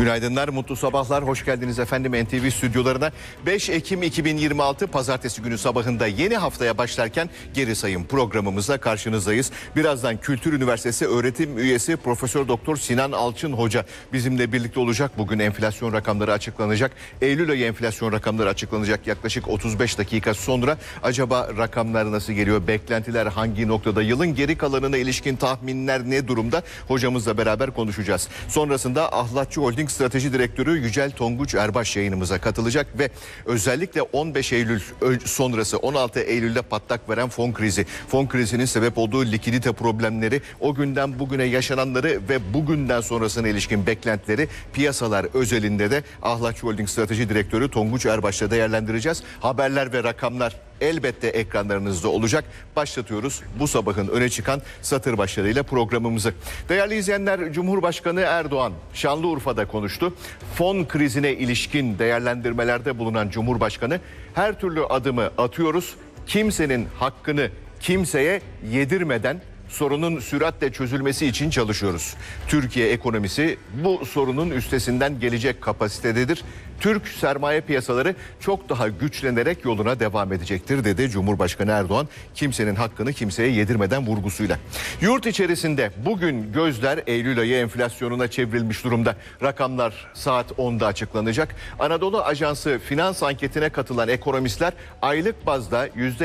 Günaydınlar, mutlu sabahlar. Hoş geldiniz efendim NTV stüdyolarına. 5 Ekim 2026 Pazartesi günü sabahında yeni haftaya başlarken geri sayım programımızla karşınızdayız. Birazdan Kültür Üniversitesi öğretim üyesi Profesör Doktor Sinan Alçın Hoca bizimle birlikte olacak. Bugün enflasyon rakamları açıklanacak. Eylül ayı enflasyon rakamları açıklanacak yaklaşık 35 dakika sonra. Acaba rakamlar nasıl geliyor? Beklentiler hangi noktada? Yılın geri kalanına ilişkin tahminler ne durumda? Hocamızla beraber konuşacağız. Sonrasında Ahlatçı Holding Strateji Direktörü Yücel Tonguç Erbaş yayınımıza katılacak ve özellikle 15 Eylül sonrası 16 Eylül'de patlak veren fon krizinin sebep olduğu likidite problemleri, o günden bugüne yaşananları ve bugünden sonrasına ilişkin beklentileri piyasalar özelinde de Ahlatçı Holding Strateji Direktörü Tonguç Erbaş'la değerlendireceğiz. Haberler ve rakamlar elbette ekranlarınızda olacak. Başlatıyoruz bu sabahın öne çıkan satır başlarıyla programımızı. Değerli izleyenler, Cumhurbaşkanı Erdoğan Şanlıurfa'da konuştu. Fon krizine ilişkin değerlendirmelerde bulunan Cumhurbaşkanı, her türlü adımı atıyoruz. Kimsenin hakkını kimseye yedirmeden sorunun süratle çözülmesi için çalışıyoruz. Türkiye ekonomisi bu sorunun üstesinden gelecek kapasitededir. Türk sermaye piyasaları çok daha güçlenerek yoluna devam edecektir dedi Cumhurbaşkanı Erdoğan, kimsenin hakkını kimseye yedirmeden vurgusuyla. Yurt içerisinde bugün gözler Eylül ayı enflasyonuna çevrilmiş durumda. Rakamlar saat 10'da açıklanacak. Anadolu Ajansı finans anketine katılan ekonomistler aylık bazda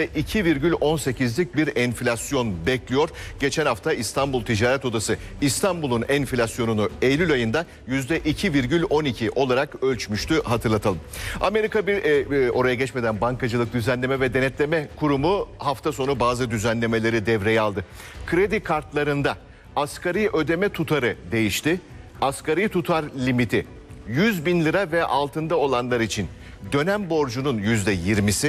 %2,18'lik bir enflasyon bekliyor. Geçen hafta İstanbul Ticaret Odası İstanbul'un enflasyonunu Eylül ayında %2,12 olarak ölçmüştü, hatırlatalım. Amerika oraya geçmeden Bankacılık Düzenleme ve Denetleme Kurumu hafta sonu bazı düzenlemeleri devreye aldı. Kredi kartlarında asgari ödeme tutarı değişti. Asgari tutar limiti 100 bin lira ve altında olanlar için dönem borcunun %20'si,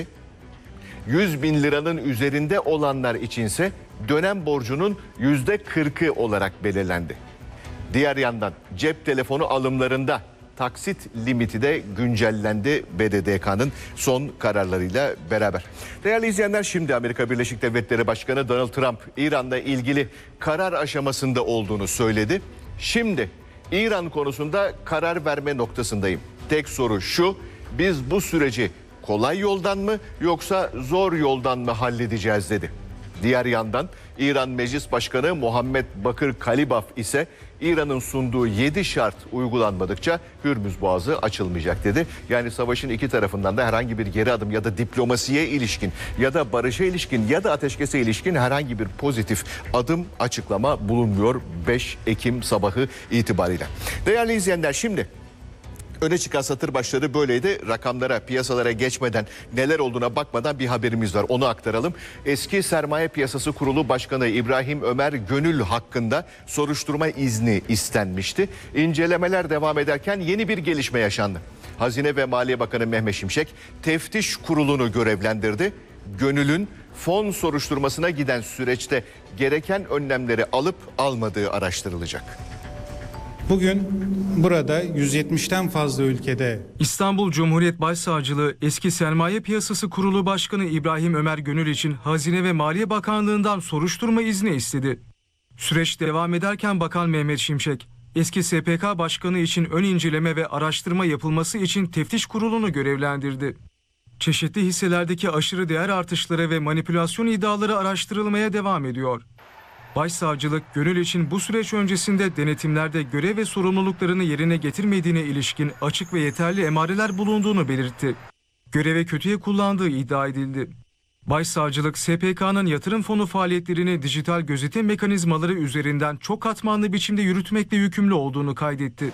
100 bin liranın üzerinde olanlar içinse dönem borcunun %40'ı olarak belirlendi. Diğer yandan cep telefonu alımlarında taksit limiti de güncellendi BDDK'nın son kararlarıyla beraber. Değerli izleyenler, şimdi Amerika Birleşik Devletleri Başkanı Donald Trump İran'la ilgili karar aşamasında olduğunu söyledi. Şimdi İran konusunda karar verme noktasındayım. Tek soru şu: biz bu süreci kolay yoldan mı yoksa zor yoldan mı halledeceğiz dedi. Diğer yandan İran Meclis Başkanı Muhammed Bakır Kalibaf ise İran'ın sunduğu 7 şart uygulanmadıkça Hürmüz Boğazı açılmayacak dedi. Yani savaşın iki tarafından da herhangi bir geri adım ya da diplomasiye ilişkin ya da barışa ilişkin ya da ateşkese ilişkin herhangi bir pozitif adım, açıklama bulunmuyor 5 Ekim sabahı itibariyle. Değerli izleyenler, şimdi öne çıkan satır başları böyleydi. Rakamlara, piyasalara geçmeden, neler olduğuna bakmadan bir haberimiz var. Onu aktaralım. Eski Sermaye Piyasası Kurulu Başkanı İbrahim Ömer Gönül hakkında soruşturma izni istenmişti. İncelemeler devam ederken yeni bir gelişme yaşandı. Hazine ve Maliye Bakanı Mehmet Şimşek teftiş kurulunu görevlendirdi. Gönül'ün fon soruşturmasına giden süreçte gereken önlemleri alıp almadığı araştırılacak. Bugün burada 170'ten fazla ülkede İstanbul Cumhuriyet Başsavcılığı Eski Sermaye Piyasası Kurulu Başkanı İbrahim Ömer Gönül için Hazine ve Maliye Bakanlığı'ndan soruşturma izni istedi. Süreç devam ederken Bakan Mehmet Şimşek, eski SPK Başkanı için ön inceleme ve araştırma yapılması için teftiş kurulunu görevlendirdi. Çeşitli hisselerdeki aşırı değer artışları ve manipülasyon iddiaları araştırılmaya devam ediyor. Başsavcılık, Gönül için bu süreç öncesinde denetimlerde görev ve sorumluluklarını yerine getirmediğine ilişkin açık ve yeterli emareler bulunduğunu belirtti. Göreve kötüye kullandığı iddia edildi. Başsavcılık, SPK'nın yatırım fonu faaliyetlerini dijital gözetim mekanizmaları üzerinden çok katmanlı biçimde yürütmekle yükümlü olduğunu kaydetti.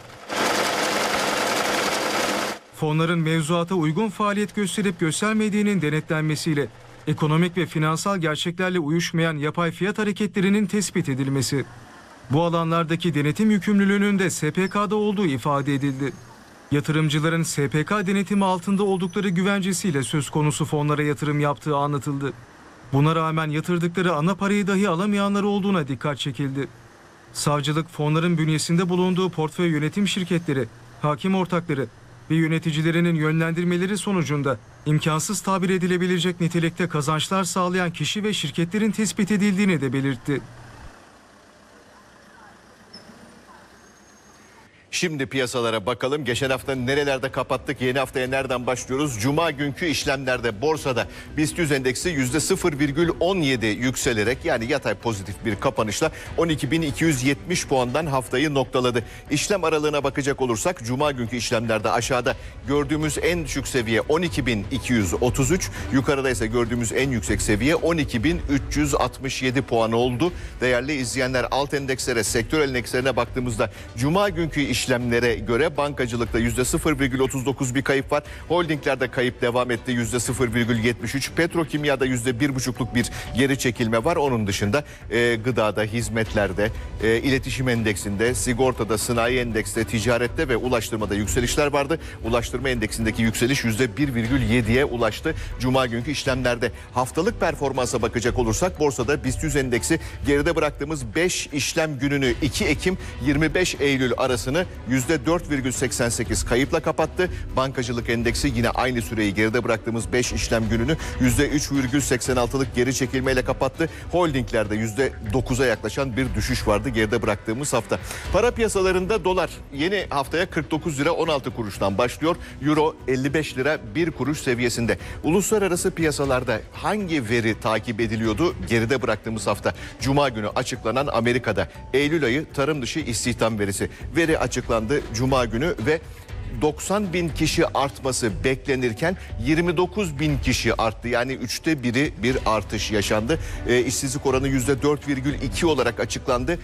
Fonların mevzuata uygun faaliyet gösterip göstermediğinin denetlenmesiyle ekonomik ve finansal gerçeklerle uyuşmayan yapay fiyat hareketlerinin tespit edilmesi. Bu alanlardaki denetim yükümlülüğünün de SPK'da olduğu ifade edildi. Yatırımcıların SPK denetimi altında oldukları güvencesiyle söz konusu fonlara yatırım yaptığı anlatıldı. Buna rağmen yatırdıkları ana parayı dahi alamayanlar olduğuna dikkat çekildi. Savcılık, fonların bünyesinde bulunduğu portföy yönetim şirketleri, hakim ortakları ve yöneticilerinin yönlendirmeleri sonucunda imkansız tabir edilebilecek nitelikte kazançlar sağlayan kişi ve şirketlerin tespit edildiğini de belirtti. Şimdi piyasalara bakalım. Geçen hafta nerelerde kapattık? Yeni haftaya nereden başlıyoruz? Cuma günkü işlemlerde borsada BIST 100 endeksi %0,17 yükselerek, yani yatay pozitif bir kapanışla 12.270 puandan haftayı noktaladı. İşlem aralığına bakacak olursak Cuma günkü işlemlerde aşağıda gördüğümüz en düşük seviye 12.233, yukarıda ise gördüğümüz en yüksek seviye 12.367 puan oldu. Değerli izleyenler, alt endekslere, sektör endekslerine baktığımızda Cuma günkü işlemlere göre bankacılıkta %0,39 bir kayıp var. Holdinglerde kayıp devam etti, %0,73. Petrokimyada %1,5'luk bir geri çekilme var. Onun dışında gıdada, hizmetlerde, iletişim endeksinde, sigortada, sanayi endekste, ticarette ve ulaştırmada yükselişler vardı. Ulaştırma endeksindeki yükseliş %1,7'ye ulaştı Cuma günkü işlemlerde. Haftalık performansa bakacak olursak borsada BIST 100 endeksi geride bıraktığımız 5 işlem gününü 2 Ekim 25 Eylül arasını %4,88 kayıpla kapattı. Bankacılık endeksi yine aynı süreyi geride bıraktığımız 5 işlem gününü %3,86'lık geri çekilmeyle kapattı. Holdinglerde %9'a yaklaşan bir düşüş vardı geride bıraktığımız hafta. Para piyasalarında dolar yeni haftaya 49 lira 16 kuruştan başlıyor. Euro 55 lira 1 kuruş seviyesinde. Uluslararası piyasalarda hangi veri takip ediliyordu geride bıraktığımız hafta? Cuma günü açıklanan Amerika'da Eylül ayı tarım dışı istihdam verisi. Veri açıklandı Cuma günü ve 90 bin kişi artması beklenirken 29 bin kişi arttı. Yani 1/3 bir artış yaşandı. İşsizlik oranı %4,2 olarak açıklandı.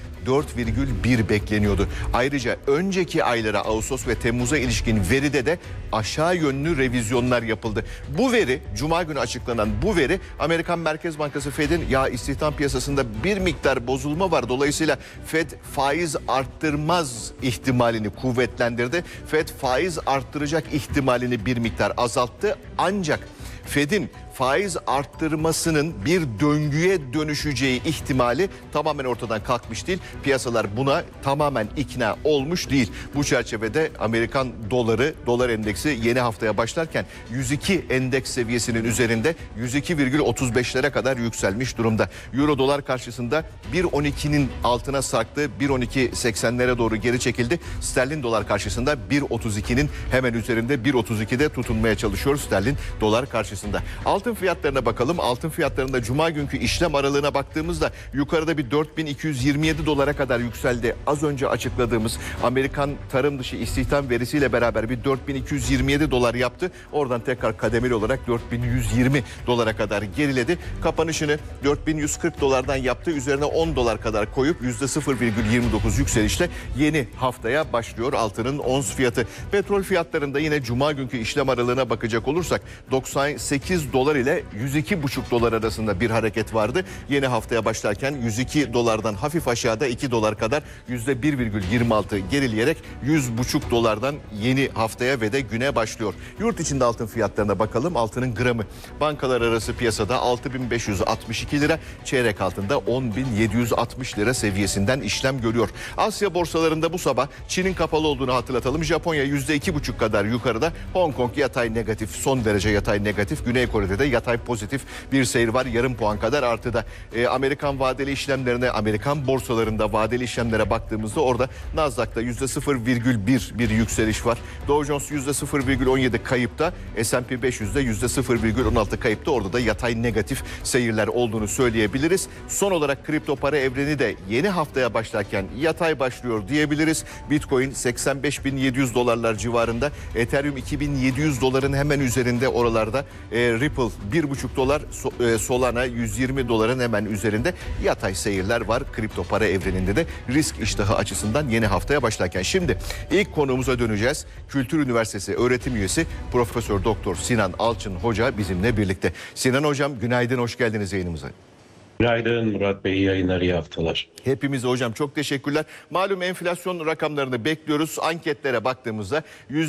4,1 bekleniyordu. Ayrıca önceki aylara, Ağustos ve Temmuz'a ilişkin veride de aşağı yönlü revizyonlar yapıldı. Bu veri, Cuma günü açıklanan bu veri, Amerikan Merkez Bankası Fed'in istihdam piyasasında bir miktar bozulma var, dolayısıyla Fed faiz arttırmaz ihtimalini kuvvetlendirdi. Fed faiz arttıracak ihtimalini bir miktar azalttı. Ancak Fed'in faiz arttırmasının bir döngüye dönüşeceği ihtimali tamamen ortadan kalkmış değil. Piyasalar buna tamamen ikna olmuş değil. Bu çerçevede Amerikan doları, dolar endeksi yeni haftaya başlarken 102 endeks seviyesinin üzerinde 102,35'lere kadar yükselmiş durumda. Euro dolar karşısında 1.12'nin altına sarktı. 1.12.80'lere doğru geri çekildi. Sterlin dolar karşısında 1.32'nin hemen üzerinde, 1.32'de tutunmaya çalışıyor sterlin dolar karşısında. Altın fiyatlarına bakalım. Altın fiyatlarında Cuma günkü işlem aralığına baktığımızda yukarıda bir 4.227 dolara kadar yükseldi. Az önce açıkladığımız Amerikan tarım dışı istihdam verisiyle beraber bir 4.227 dolar yaptı. Oradan tekrar kademeli olarak 4.120 dolara kadar geriledi. Kapanışını 4.140 dolardan yaptı. Üzerine 10 dolar kadar koyup %0,29 yükselişle yeni haftaya başlıyor altının ons fiyatı. Petrol fiyatlarında yine Cuma günkü işlem aralığına bakacak olursak 98 dolar ile 102,5 dolar arasında bir hareket vardı. Yeni haftaya başlarken 102 dolardan hafif aşağıda 2 dolar kadar %1,26 gerileyerek 100,5 dolardan yeni haftaya ve de güne başlıyor. Yurt içinde altın fiyatlarına bakalım. Altının gramı bankalar arası piyasada 6.562 lira, çeyrek altında 10.760 lira seviyesinden işlem görüyor. Asya borsalarında bu sabah Çin'in kapalı olduğunu hatırlatalım. Japonya %2,5 kadar yukarıda. Hong Kong yatay negatif, son derece yatay negatif. Güney Kore'de de yatay pozitif bir seyir var. Yarım puan kadar artıda. Amerikan vadeli işlemlerine, Amerikan borsalarında vadeli işlemlere baktığımızda orada Nasdaq'ta %0,1 bir yükseliş var. Dow Jones %0,17 kayıpta. S&P 500'de %0,16 kayıpta. Orada da yatay negatif seyirler olduğunu söyleyebiliriz. Son olarak kripto para evreni de yeni haftaya başlarken yatay başlıyor diyebiliriz. Bitcoin 85.700 dolarlar civarında. Ethereum 2.700 doların hemen üzerinde oralarda. Ripple 1,5 dolar, Solana 120 doların hemen üzerinde yatay seyirler var kripto para evreninde de risk iştahı açısından yeni haftaya başlarken. Şimdi ilk konuğumuza döneceğiz. Kültür Üniversitesi öğretim üyesi Profesör Doktor Sinan Alçın Hoca bizimle birlikte. Sinan Hocam günaydın, hoş geldiniz yayınımıza. Günaydın Murat Bey, iyi yayınlar, iyi haftalar. Hepimize hocam çok teşekkürler. Malum enflasyon rakamlarını bekliyoruz. Anketlere baktığımızda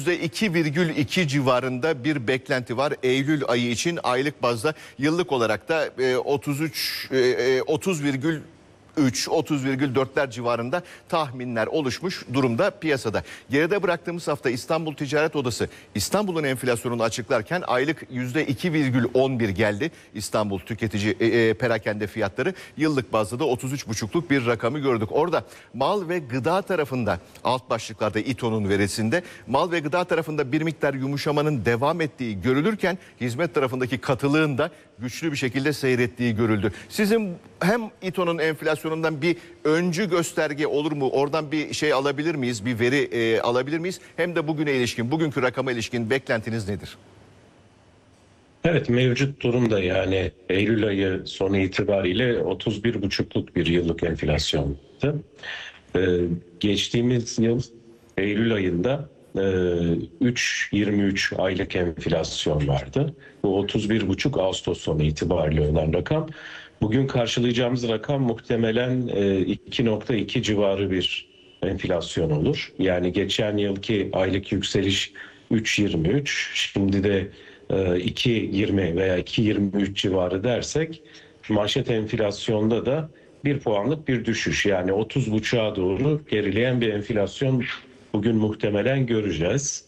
%2,2 civarında bir beklenti var Eylül ayı için aylık bazda. Yıllık olarak da 30,3 30,4'ler civarında tahminler oluşmuş durumda piyasada. Geride bıraktığımız hafta İstanbul Ticaret Odası İstanbul'un enflasyonunu açıklarken aylık %2,11 geldi. İstanbul tüketici perakende fiyatları yıllık bazda da 33,5'luk bir rakamı gördük. Orada mal ve gıda tarafında alt başlıklarda İTO'nun verisinde mal ve gıda tarafında bir miktar yumuşamanın devam ettiği görülürken hizmet tarafındaki katılığın da güçlü bir şekilde seyrettiği görüldü. Sizin hem İTO'nun enflasyonundan bir öncü gösterge olur mu? Oradan bir şey alabilir miyiz? Bir veri alabilir miyiz? Hem de bugüne ilişkin, bugünkü rakama ilişkin beklentiniz nedir? Evet, mevcut durumda yani Eylül ayı sonu itibariyle 31,5'luk bir yıllık enflasyondu. Geçtiğimiz yıl Eylül ayında 3,23 aylık enflasyon vardı. Bu 31,5 Ağustos sonu itibariyle olan rakam. Bugün karşılayacağımız rakam muhtemelen 2,2 civarı bir enflasyon olur. Yani geçen yılki aylık yükseliş 3,23, şimdi de 2,20 veya 2,23 civarı dersek manşet enflasyonda da 1 puanlık bir düşüş. Yani 30,5'a doğru gerileyen bir enflasyon bugün muhtemelen göreceğiz.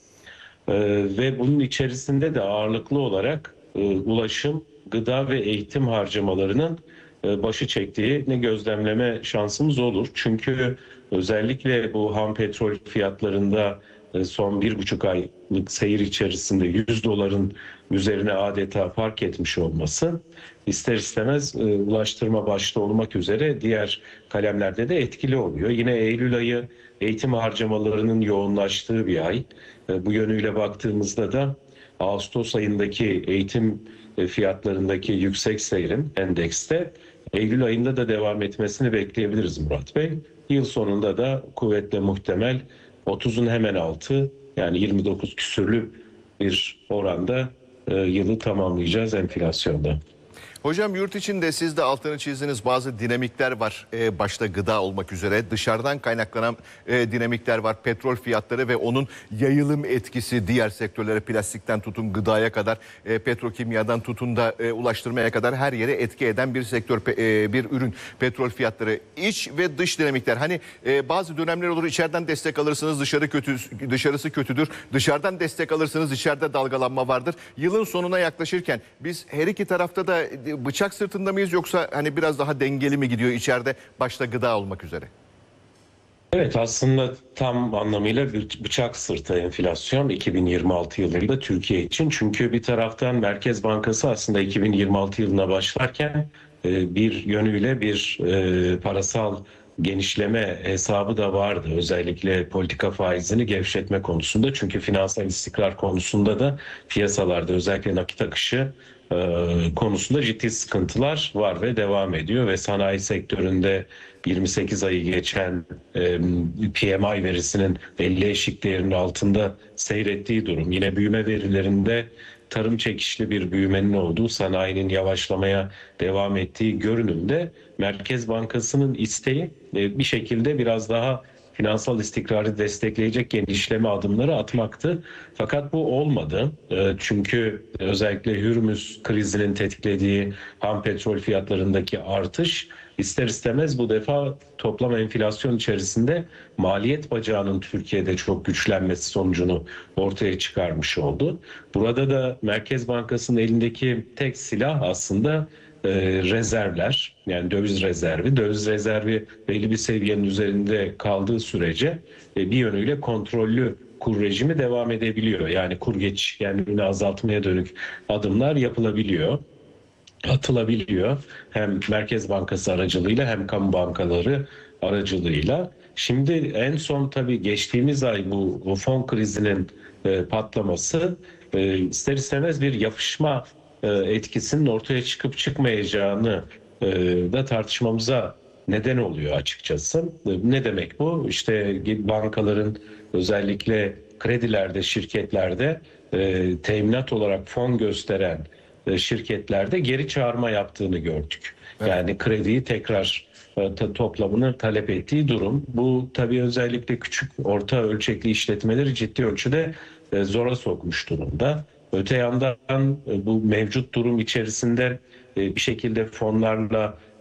Ve bunun içerisinde de ağırlıklı olarak ulaşım, gıda ve eğitim harcamalarının başı çektiğini gözlemleme şansımız olur. Çünkü özellikle bu ham petrol fiyatlarında son 1,5 aylık seyir içerisinde 100 doların üzerine adeta fark etmiş olması ister istemez ulaştırma başta olmak üzere diğer kalemlerde de etkili oluyor. Yine Eylül ayı eğitim harcamalarının yoğunlaştığı bir ay. Bu yönüyle baktığımızda da Ağustos ayındaki eğitim fiyatlarındaki yüksek seyrin endekste Eylül ayında da devam etmesini bekleyebiliriz Murat Bey. Yıl sonunda da kuvvetle muhtemel 30'un hemen altı, yani 29 küsürlü bir oranda yılı tamamlayacağız enflasyonda. Hocam yurt içinde siz de altını çizdiğiniz bazı dinamikler var. Başta gıda olmak üzere dışarıdan kaynaklanan dinamikler var. Petrol fiyatları ve onun yayılım etkisi diğer sektörlere, plastikten tutun gıdaya kadar, petrokimyadan tutun da ulaştırmaya kadar her yere etki eden bir sektör, bir ürün. Petrol fiyatları, iç ve dış dinamikler. Hani bazı dönemler olur, içeriden destek alırsınız, dışarısı kötüdür. Dışarıdan destek alırsınız, içeride dalgalanma vardır. Yılın sonuna yaklaşırken biz her iki tarafta da bıçak sırtında mıyız, yoksa hani biraz daha dengeli mi gidiyor içeride, başta gıda olmak üzere? Evet, aslında tam anlamıyla bir bıçak sırtı enflasyon 2026 yılında Türkiye için. Çünkü bir taraftan Merkez Bankası aslında 2026 yılına başlarken bir yönüyle bir parasal genişleme hesabı da vardı. Özellikle politika faizini gevşetme konusunda. Çünkü finansal istikrar konusunda da piyasalarda özellikle nakit akışı konusunda ciddi sıkıntılar var ve devam ediyor. Ve sanayi sektöründe 28 ayı geçen PMI verisinin 50 eşik değerinin altında seyrettiği durum. Yine büyüme verilerinde tarım çekişli bir büyümenin olduğu, sanayinin yavaşlamaya devam ettiği görünümde Merkez Bankası'nın isteği bir şekilde biraz daha finansal istikrarı destekleyecek genişleme adımları atmaktı. Fakat bu olmadı. Çünkü özellikle Hürmüz krizinin tetiklediği ham petrol fiyatlarındaki artış ister istemez bu defa toplam enflasyon içerisinde maliyet bacağının Türkiye'de çok güçlenmesi sonucunu ortaya çıkarmış oldu. Burada da Merkez Bankası'nın elindeki tek silah aslında rezervler, yani döviz rezervi. Döviz rezervi belli bir seviyenin üzerinde kaldığı sürece bir yönüyle kontrollü kur rejimi devam edebiliyor. Yani kur geçişkenliğini azaltmaya dönük adımlar yapılabiliyor, atılabiliyor. Hem Merkez Bankası aracılığıyla hem kamu bankaları aracılığıyla. Şimdi en son tabii geçtiğimiz ay bu fon krizinin patlaması ister istemez bir yapışma etkisinin ortaya çıkıp çıkmayacağını da tartışmamıza neden oluyor açıkçası. Ne demek bu? İşte bankaların özellikle kredilerde, şirketlerde teminat olarak fon gösteren şirketlerde geri çağırma yaptığını gördük. Evet. Yani krediyi tekrar toplamını talep ettiği durum. Bu tabii özellikle küçük, orta ölçekli işletmeleri ciddi ölçüde zora sokmuş durumda. Öte yandan bu mevcut durum içerisinde bir şekilde fonlarla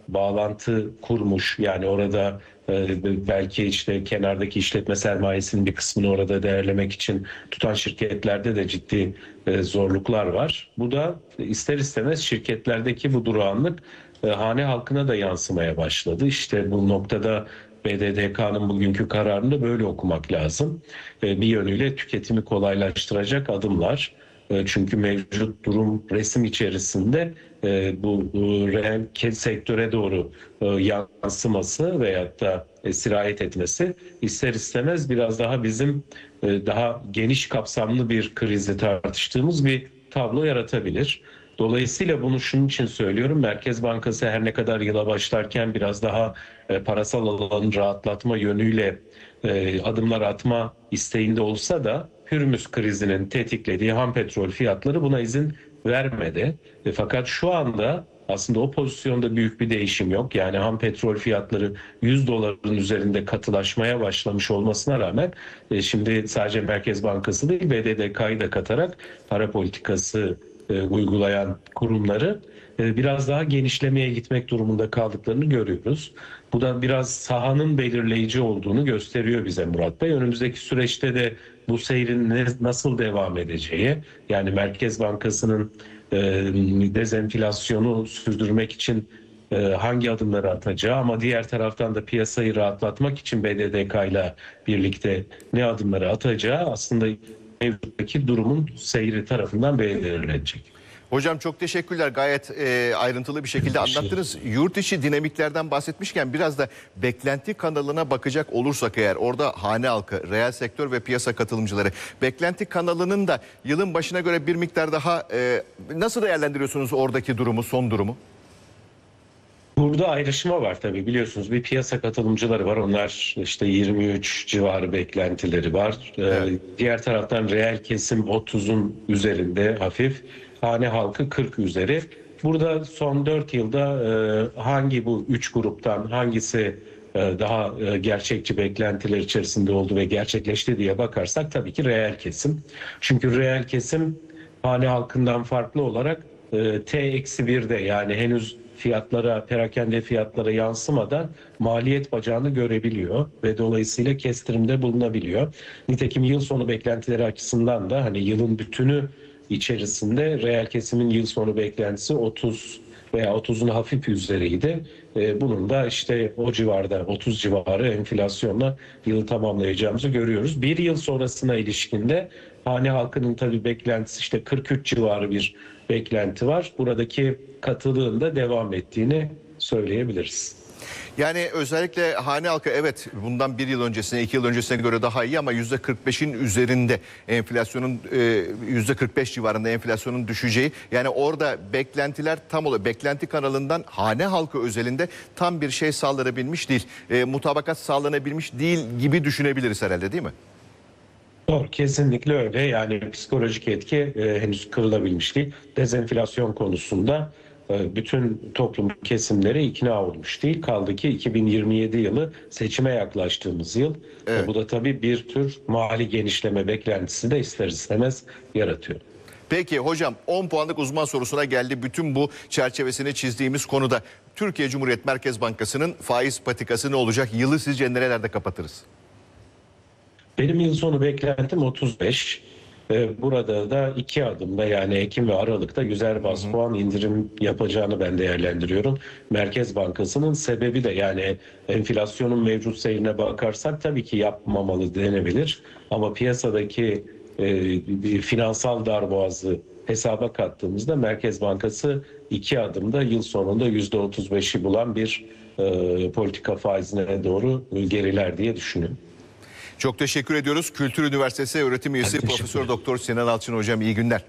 bağlantı kurmuş. Yani orada belki işte kenardaki işletme sermayesinin bir kısmını orada değerlemek için tutan şirketlerde de ciddi zorluklar var. Bu da ister istemez şirketlerdeki bu durağanlık hane halkına da yansımaya başladı. İşte bu noktada BDDK'nın bugünkü kararını da böyle okumak lazım. Bir yönüyle tüketimi kolaylaştıracak adımlar. Çünkü mevcut durum resim içerisinde bu reel sektöre doğru yansıması veyahut da sirayet etmesi ister istemez biraz daha bizim daha geniş kapsamlı bir krizi tartıştığımız bir tablo yaratabilir. Dolayısıyla bunu şunun için söylüyorum. Merkez Bankası her ne kadar yıla başlarken biraz daha parasal alanı rahatlatma yönüyle adımlar atma isteğinde olsa da Hürmüz krizinin tetiklediği ham petrol fiyatları buna izin vermedi. Fakat şu anda aslında o pozisyonda büyük bir değişim yok. Yani ham petrol fiyatları 100 doların üzerinde katılaşmaya başlamış olmasına rağmen şimdi sadece Merkez Bankası değil BDDK'yı da katarak para politikası uygulayan kurumları biraz daha genişlemeye gitmek durumunda kaldıklarını görüyoruz. Bu da biraz sahanın belirleyici olduğunu gösteriyor bize Murat Bey. Önümüzdeki süreçte de bu seyrin nasıl devam edeceği, yani Merkez Bankası'nın dezenflasyonu sürdürmek için hangi adımları atacağı ama diğer taraftan da piyasayı rahatlatmak için BDDK ile birlikte ne adımları atacağı aslında mevcuttaki durumun seyri tarafından belirlenecek. Hocam çok teşekkürler. Gayet ayrıntılı bir şekilde anlattınız. Yurt içi dinamiklerden bahsetmişken biraz da beklenti kanalına bakacak olursak eğer, orada hane halkı, reel sektör ve piyasa katılımcıları, beklenti kanalının da yılın başına göre bir miktar daha nasıl değerlendiriyorsunuz oradaki durumu, son durumu? Burada ayrışma var tabii, biliyorsunuz bir piyasa katılımcıları var, onlar işte 23 civarı beklentileri var. Evet. Diğer taraftan reel kesim 30'un üzerinde hafif, hane halkı 40 üzeri. Burada son 4 yılda hangi bu 3 gruptan hangisi daha gerçekçi beklentiler içerisinde oldu ve gerçekleşti diye bakarsak tabii ki reel kesim. Çünkü reel kesim hane halkından farklı olarak T-1'de, yani henüz fiyatlara, perakende fiyatlara yansımadan maliyet bacağını görebiliyor ve dolayısıyla kestirimde bulunabiliyor. Nitekim yıl sonu beklentileri açısından da hani yılın bütünü içerisinde reel kesimin yıl sonu beklentisi 30 veya 30'un hafif üzeriydi. Bunun da işte o civarda 30 civarı enflasyonla yılı tamamlayacağımızı görüyoruz. Bir yıl sonrasına ilişkinde hane halkının tabii beklentisi işte 43 civarı bir beklenti var. Buradaki katılığın da devam ettiğini söyleyebiliriz. Yani özellikle hane halkı evet bundan bir yıl öncesine, 2 yıl öncesine göre daha iyi ama %45'in üzerinde enflasyonun, %45 civarında enflasyonun düşeceği. Yani orada beklentiler tam olarak beklenti kanalından hane halkı özelinde tam bir şey sağlanabilmiş değil. Mutabakat sağlanabilmiş değil gibi düşünebiliriz herhalde, değil mi? Doğru, kesinlikle öyle. Yani psikolojik etki henüz kırılabilmiş değil. Dezenflasyon konusunda bütün toplum kesimleri ikna olmuş değil. Kaldı ki 2027 yılı seçime yaklaştığımız yıl. Evet. Bu da tabii bir tür mali genişleme beklentisi de ister istemez yaratıyor. Peki hocam, 10 puanlık uzman sorusuna geldi. Bütün bu çerçevesini çizdiğimiz konuda Türkiye Cumhuriyet Merkez Bankası'nın faiz patikası ne olacak? Yılı sizce nerelerde kapatırız? Benim yıl sonu beklentim 35. Burada da 2 adımda, yani Ekim ve Aralık'ta güzel baz puan indirim yapacağını ben değerlendiriyorum. Merkez Bankası'nın sebebi de, yani enflasyonun mevcut seyrine bakarsak tabii ki yapmamalı denebilir. Ama piyasadaki finansal darboğazı hesaba kattığımızda Merkez Bankası 2 adımda yıl sonunda %35'i bulan bir politika faizine doğru geriler diye düşünüyorum. Çok teşekkür ediyoruz. Kültür Üniversitesi öğretim üyesi Profesör Doktor Sinan Alçın hocam, iyi günler.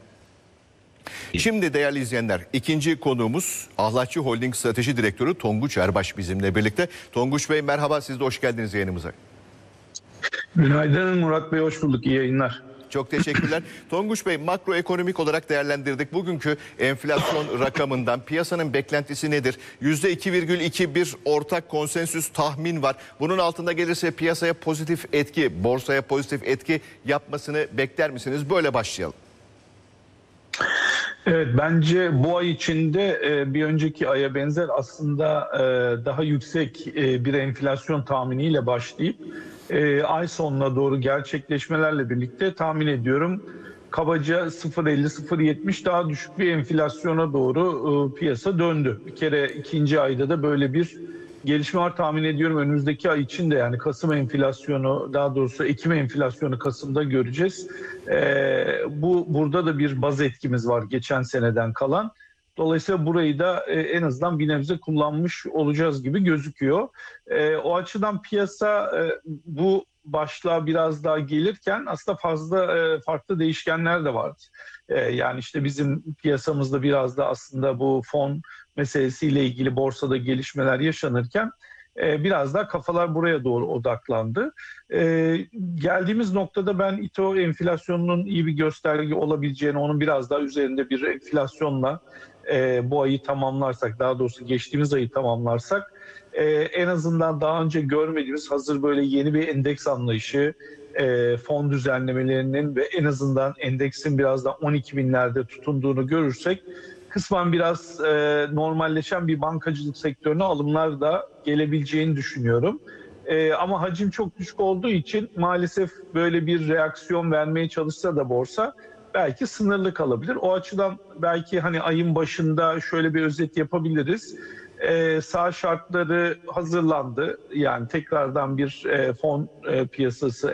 Şimdi değerli izleyenler, ikinci konuğumuz Ahlatçı Holding Strateji Direktörü Tonguç Erbaş bizimle birlikte. Tonguç Bey merhaba, siz de hoş geldiniz yayınımıza. Günaydın Murat Bey, hoş bulduk. İyi yayınlar. Çok teşekkürler. Tonguç Bey, makroekonomik olarak değerlendirdik. Bugünkü enflasyon rakamından piyasanın beklentisi nedir? %2,2 bir ortak konsensüs tahmin var. Bunun altında gelirse piyasaya pozitif etki, borsaya pozitif etki yapmasını bekler misiniz? Böyle başlayalım. Evet, bence bu ay içinde bir önceki aya benzer aslında daha yüksek bir enflasyon tahminiyle başlayıp ay sonuna doğru gerçekleşmelerle birlikte tahmin ediyorum kabaca 0.50-0.70 daha düşük bir enflasyona doğru piyasa döndü. Bir kere ikinci ayda da böyle bir gelişme var, tahmin ediyorum önümüzdeki ay için de, yani Kasım enflasyonu, daha doğrusu Ekim enflasyonu Kasım'da göreceğiz. Burada da bir baz etkimiz var geçen seneden kalan. Dolayısıyla burayı da en azından bir nebze kullanmış olacağız gibi gözüküyor. O açıdan piyasa bu başlığa biraz daha gelirken aslında farklı değişkenler de vardı. Yani işte bizim piyasamızda biraz da aslında bu fon meselesiyle ilgili borsada gelişmeler yaşanırken biraz daha kafalar buraya doğru odaklandı. Geldiğimiz noktada ben İTO enflasyonunun iyi bir gösterge olabileceğini, onun biraz daha üzerinde bir enflasyonla bu ayı tamamlarsak, daha doğrusu geçtiğimiz ayı tamamlarsak en azından daha önce görmediğimiz hazır böyle yeni bir endeks anlayışı, fon düzenlemelerinin ve en azından endeksin biraz da 12 binlerde tutunduğunu görürsek kısmen biraz normalleşen bir bankacılık sektörüne alımlar da gelebileceğini düşünüyorum. Ama hacim çok düşük olduğu için maalesef böyle bir reaksiyon vermeye çalışsa da borsa belki sınırlı kalabilir. O açıdan belki hani ayın başında şöyle bir özet yapabiliriz. Sağ şartları hazırlandı. Yani tekrardan bir fon piyasası,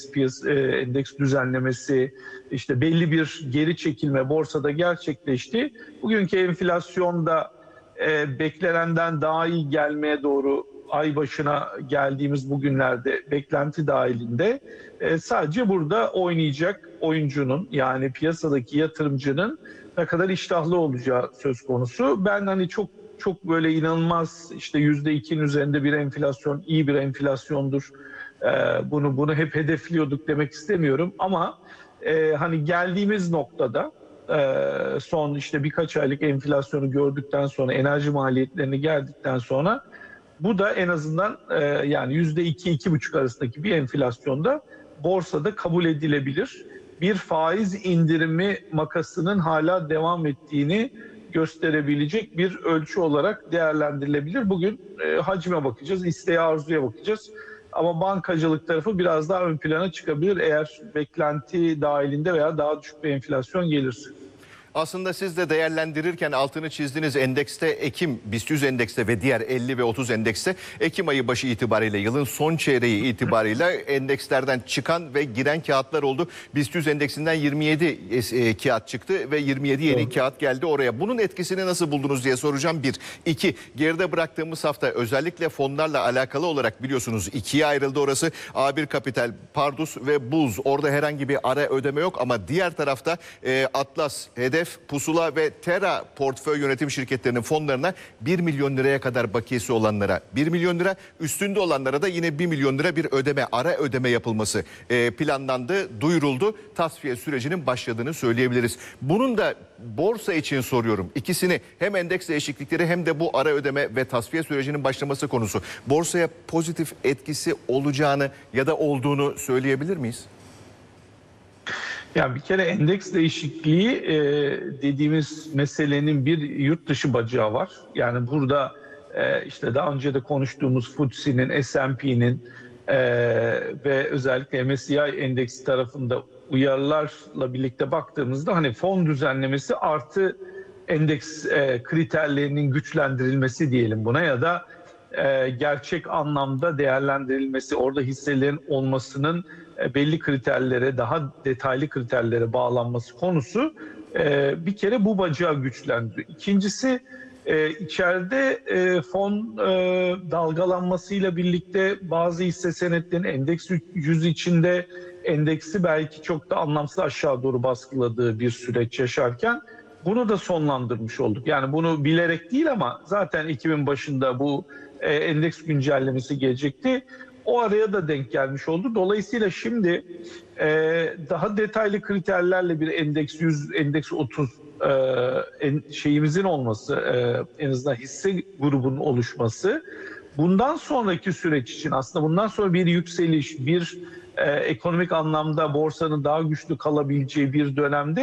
endeks düzenlemesi, işte belli bir geri çekilme borsada gerçekleşti. Bugünkü enflasyonda beklenenden daha iyi gelmeye doğru ay başına geldiğimiz bugünlerde beklenti dahilinde sadece burada oynayacak oyuncunun, yani piyasadaki yatırımcının ne kadar iştahlı olacağı söz konusu. Ben hani çok böyle inanılmaz işte %2'nin üzerinde bir enflasyon iyi bir enflasyondur, bunu hep hedefliyorduk demek istemiyorum ama hani geldiğimiz noktada son işte birkaç aylık enflasyonu gördükten sonra, enerji maliyetlerini geldikten sonra bu da en azından yani %2-2,5 arasındaki bir enflasyonda borsada kabul edilebilir bir faiz indirimi makasının hala devam ettiğini gösterebilecek bir ölçü olarak değerlendirilebilir. Bugün hacime bakacağız, isteğe, arzuya bakacağız. Ama bankacılık tarafı biraz daha ön plana çıkabilir eğer beklenti dahilinde veya daha düşük bir enflasyon gelirse. Aslında siz de değerlendirirken altını çizdiğiniz endekste Ekim BIST 100 endekste ve diğer 50 ve 30 endekste Ekim ayı başı itibariyle yılın son çeyreği itibariyle endekslerden çıkan ve giren kağıtlar oldu. BIST 100 endeksinden 27 kağıt çıktı ve 27 yeni kağıt geldi oraya. Bunun etkisini nasıl buldunuz diye soracağım. 1. 2. Geride bıraktığımız hafta özellikle fonlarla alakalı olarak biliyorsunuz ikiye ayrıldı orası. A1 Kapital, Pardus ve Buz. Orada herhangi bir ara ödeme yok ama diğer tarafta Atlas, Hedef, Pusula ve Tera portföy yönetim şirketlerinin fonlarına 1 milyon liraya kadar bakiyesi olanlara 1 milyon lira, üstünde olanlara da yine 1 milyon lira bir ödeme, ara ödeme yapılması planlandı, duyuruldu. Tasfiye sürecinin başladığını söyleyebiliriz. Bunun da borsa için soruyorum. İkisini, hem endeks değişiklikleri hem de bu ara ödeme ve tasfiye sürecinin başlaması konusu borsaya pozitif etkisi olacağını ya da olduğunu söyleyebilir miyiz? Ya bir kere endeks değişikliği dediğimiz meselenin bir yurt dışı bacağı var. Yani burada işte daha önce de konuştuğumuz FTSE'nin, S&P'nin ve özellikle MSCI endeksi tarafında uyarılarla birlikte baktığımızda hani fon düzenlemesi artı endeks kriterlerinin güçlendirilmesi diyelim buna, ya da gerçek anlamda değerlendirilmesi, orada hisselerin olmasının belli kriterlere, daha detaylı kriterlere bağlanması konusu bir kere bu bacağı güçlendiriyor. İkincisi içeride fon dalgalanmasıyla birlikte bazı hisse senetlerinin endeks 100 içinde endeksi belki çok da anlamsız aşağı doğru baskıladığı bir süreç yaşarken bunu da sonlandırmış olduk. Yani bunu bilerek değil ama zaten Ekim'in başında bu endeks güncellemesi gelecekti. O araya da denk gelmiş oldu. Dolayısıyla şimdi daha detaylı kriterlerle bir endeks 100, endeks 30 şeyimizin olması, en azından hisse grubunun oluşması, bundan sonraki süreç için aslında bundan sonra bir yükseliş, bir ekonomik anlamda borsanın daha güçlü kalabileceği bir dönemde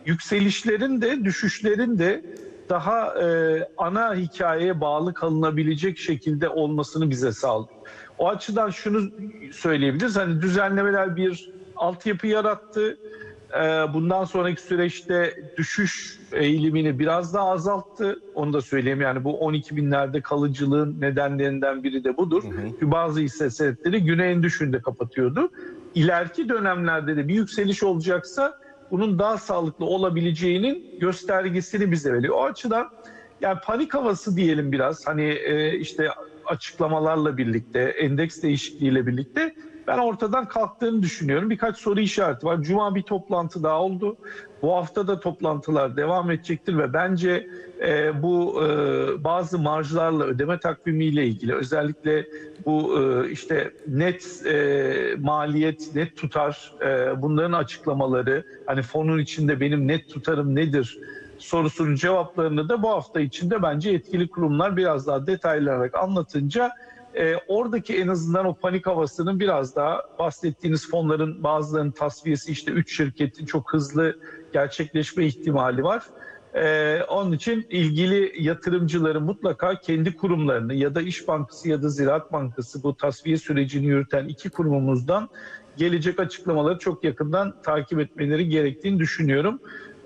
yükselişlerin de düşüşlerin de daha ana hikayeye bağlı kalınabilecek şekilde olmasını bize sağlıyor. O açıdan şunu söyleyebiliriz. Hani düzenlemeler bir altyapı yarattı. Bundan sonraki süreçte düşüş eğilimini biraz daha azalttı. Onu da söyleyeyim, yani bu 12 binlerde kalıcılığın nedenlerinden biri de budur. Çünkü bazı hisse senetleri güneyin düşüşünde kapatıyordu. İleriki dönemlerde de bir yükseliş olacaksa bunun daha sağlıklı olabileceğinin göstergesini bize veriyor. O açıdan yani panik havası diyelim biraz, hani işte açıklamalarla birlikte, endeks değişikliğiyle birlikte ben ortadan kalktığını düşünüyorum. Birkaç soru işareti var. Cuma bir toplantı daha oldu. Bu hafta da toplantılar devam edecektir ve bence bu bazı marjlarla, ödeme takvimiyle ilgili, özellikle bu işte net maliyet, net tutar, bunların açıklamaları, hani fonun içinde benim net tutarım nedir sorusunun cevaplarını da bu hafta içinde bence yetkili kurumlar biraz daha detaylayarak anlatınca oradaki en azından o panik havasının biraz daha, bahsettiğiniz fonların bazılarının tasfiyesi, işte 3 şirketin çok hızlı gerçekleşme ihtimali var. Onun için ilgili yatırımcıların mutlaka kendi kurumlarını ya da İş Bankası ya da Ziraat Bankası, bu tasfiye sürecini yürüten iki kurumumuzdan gelecek açıklamaları çok yakından takip etmeleri gerektiğini düşünüyorum.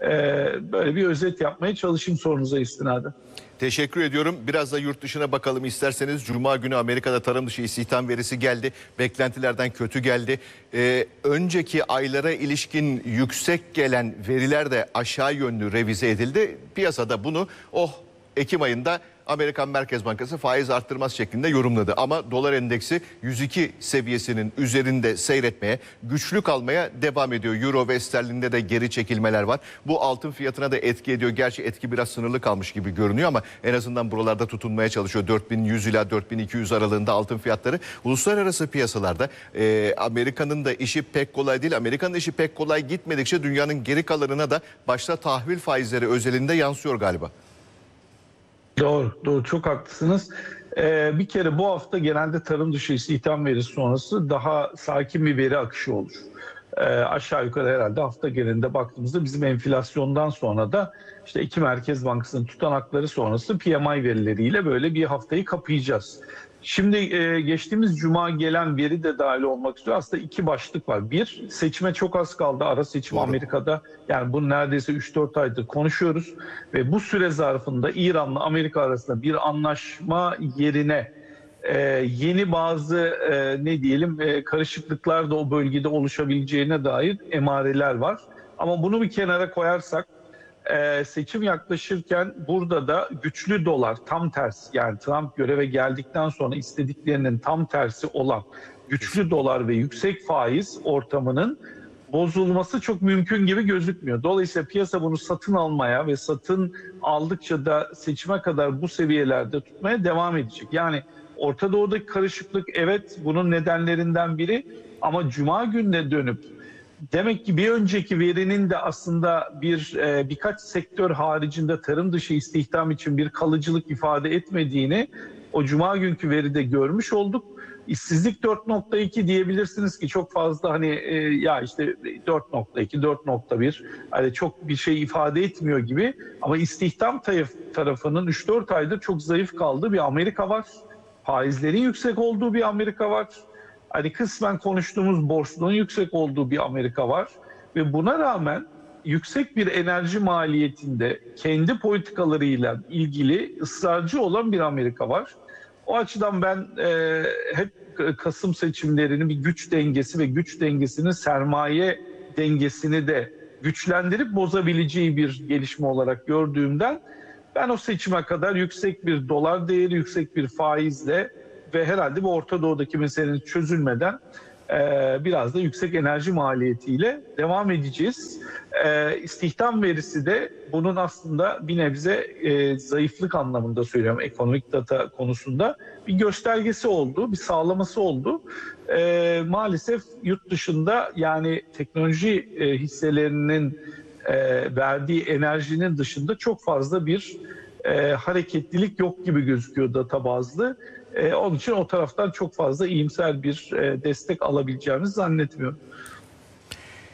Böyle bir özet yapmaya çalışayım sorunuza istinaden. Teşekkür ediyorum. Biraz da yurt dışına bakalım isterseniz. Cuma günü Amerika'da tarım dışı istihdam verisi geldi. Beklentilerden kötü geldi. Önceki aylara ilişkin yüksek gelen veriler de aşağı yönlü revize edildi. Piyasada bunu Ekim ayında Amerikan Merkez Bankası faiz arttırmaz şeklinde yorumladı. Ama dolar endeksi 102 seviyesinin üzerinde seyretmeye, güçlü kalmaya devam ediyor. Euro ve sterlinde de geri çekilmeler var. Bu altın fiyatına da etki ediyor. Gerçi etki biraz sınırlı kalmış gibi görünüyor ama en azından buralarda tutunmaya çalışıyor. 4100 ila 4200 aralığında altın fiyatları. Uluslararası piyasalarda Amerika'nın da işi pek kolay değil. Amerika'nın işi pek kolay gitmedikçe dünyanın geri kalanına da başta tahvil faizleri özelinde yansıyor galiba. Doğru, çok haklısınız. Bir kere bu hafta genelde tarım dışı istihdam verisi sonrası daha sakin bir veri akışı olur. Aşağı yukarı herhalde hafta genelinde baktığımızda bizim enflasyondan sonra da işte iki Merkez Bankası'nın tutanakları sonrası PMI verileriyle böyle bir haftayı kapayacağız. Şimdi geçtiğimiz Cuma gelen veri de dahil olmak üzere aslında iki başlık var. Bir, seçime çok az kaldı. Ara seçim Amerika'da. Yani bunu neredeyse 3-4 aydır konuşuyoruz. Ve bu süre zarfında İran'la Amerika arasında bir anlaşma yerine yeni bazı karışıklıklar da o bölgede oluşabileceğine dair emareler var. Ama bunu bir kenara koyarsak, seçim yaklaşırken burada da güçlü dolar, tam tersi, yani Trump göreve geldikten sonra istediklerinin tam tersi olan güçlü dolar ve yüksek faiz ortamının bozulması çok mümkün gibi gözükmüyor. Dolayısıyla piyasa bunu satın almaya ve satın aldıkça da seçime kadar bu seviyelerde tutmaya devam edecek. Yani Orta Doğu'daki karışıklık evet bunun nedenlerinden biri, ama Cuma gününe dönüp demek ki bir önceki verinin de aslında birkaç sektör haricinde tarım dışı istihdam için bir kalıcılık ifade etmediğini o Cuma günkü veride görmüş olduk. İşsizlik 4.2 diyebilirsiniz ki çok fazla, hani ya işte 4.2, 4.1 hani çok bir şey ifade etmiyor gibi, ama istihdam tarafının 3-4 aydır çok zayıf kaldığı bir Amerika var. Faizlerin yüksek olduğu bir Amerika var. Hani kısmen konuştuğumuz borçluğun yüksek olduğu bir Amerika var ve buna rağmen yüksek bir enerji maliyetinde kendi politikalarıyla ilgili ısrarcı olan bir Amerika var. O açıdan ben hep Kasım seçimlerini bir güç dengesi ve güç dengesinin sermaye dengesini de güçlendirip bozabileceği bir gelişme olarak gördüğümden ben o seçime kadar yüksek bir dolar değeri, yüksek bir faizle ve herhalde bu Orta Doğu'daki meselenin çözülmeden biraz da yüksek enerji maliyetiyle devam edeceğiz. İstihdam verisi de bunun aslında bir nebze zayıflık anlamında söylüyorum, ekonomik data konusunda bir göstergesi oldu, bir sağlaması oldu. Maalesef yurt dışında, yani teknoloji hisselerinin verdiği enerjinin dışında çok fazla bir hareketlilik yok gibi gözüküyor data bazlı. Onun için o taraftan çok fazla iyimser bir destek alabileceğimizi zannetmiyorum.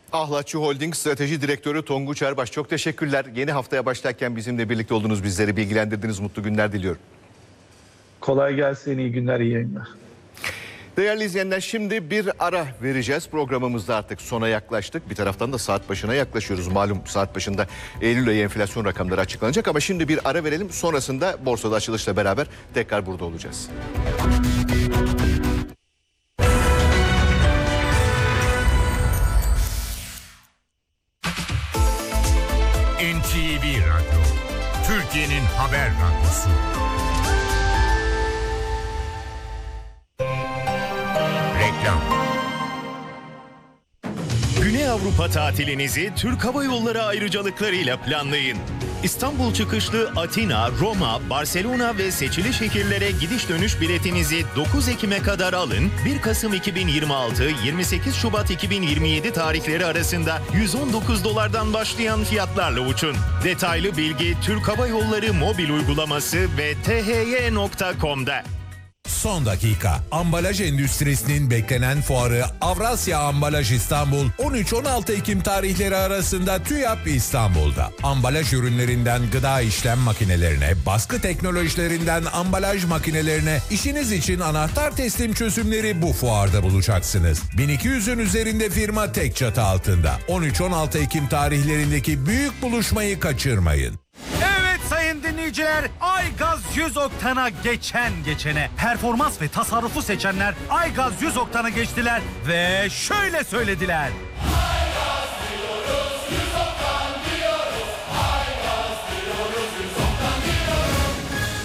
Ahlatçı Holding Strateji Direktörü Tonguç Erbaş, çok teşekkürler. Yeni haftaya başlarken bizimle birlikte oldunuz, bizleri bilgilendirdiniz. Mutlu günler diliyorum. Kolay gelsin, iyi günler, iyi yayınlar. Değerli izleyenler, şimdi bir ara vereceğiz. Programımızda artık sona yaklaştık. Bir taraftan da saat başına yaklaşıyoruz. Malum saat başında Eylül ayı enflasyon rakamları açıklanacak. Ama şimdi bir ara verelim. Sonrasında borsada açılışla beraber tekrar burada olacağız. NTV Radyo, Türkiye'nin haber radyosu. Reklam. Güney Avrupa tatilinizi Türk Hava Yolları ayrıcalıklarıyla planlayın. İstanbul çıkışlı Atina, Roma, Barcelona ve seçili şehirlere gidiş dönüş biletinizi 9 Ekim'e kadar alın. 1 Kasım 2026, 28 Şubat 2027 tarihleri arasında $119'dan başlayan fiyatlarla uçun. Detaylı bilgi Türk Hava Yolları mobil uygulaması ve thy.com'da. Son dakika. Ambalaj endüstrisinin beklenen fuarı Avrasya Ambalaj İstanbul 13-16 Ekim tarihleri arasında TÜYAP İstanbul'da. Ambalaj ürünlerinden gıda işlem makinelerine, baskı teknolojilerinden ambalaj makinelerine, işiniz için anahtar teslim çözümleri bu fuarda bulacaksınız. 1200'ün üzerinde firma tek çatı altında. 13-16 Ekim tarihlerindeki büyük buluşmayı kaçırmayın. Evet sayın dinleyiciler, Aygaz 100 Oktan'a geçene performans ve tasarrufu seçenler Aygaz 100 Oktan'a geçtiler ve şöyle söylediler. Aygaz diyoruz, 100 Oktan diyoruz. Aygaz diyoruz, 100 Oktan diyoruz.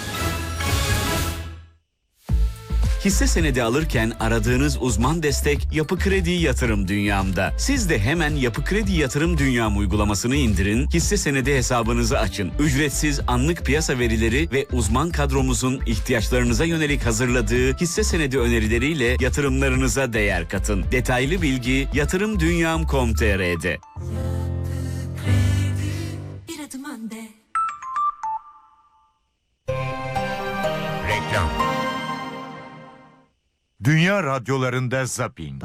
Hisse senedi alırken aradığınız uzman destek Yapı Kredi Yatırım Dünyam'da. Siz de hemen Yapı Kredi Yatırım Dünyam uygulamasını indirin, hisse senedi hesabınızı açın. Ücretsiz anlık piyasa verileri ve uzman kadromuzun ihtiyaçlarınıza yönelik hazırladığı hisse senedi önerileriyle yatırımlarınıza değer katın. Detaylı bilgi yatırımdunyam.com.tr'de. Bir adım önde. Reklam. Dünya radyolarında zapping.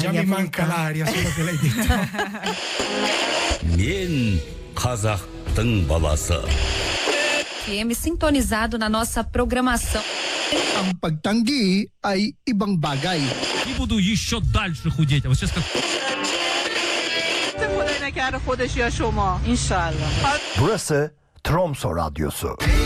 Men Kazakh'tın balası. FM sintonizado na nossa programação. Ang pagtanggi ay ibang bagay. Не буду еще дальше худеть. Вот сейчас как... Burası Tromso Radyosu.